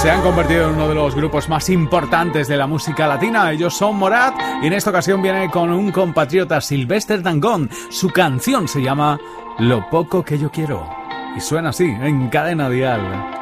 Se han convertido en uno de los grupos más importantes de la música latina. Ellos son Morat y en esta ocasión viene con un compatriota, Sylvester Dangond. Su canción se llama Lo poco que yo quiero y suena así en Cadena Dial.